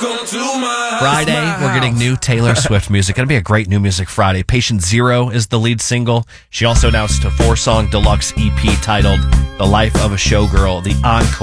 Friday, we're getting new Taylor Swift music. Going to be a great new music Friday. Patient Zero is the lead single. She also announced a 4-song deluxe EP titled The Life of a Showgirl, the encore.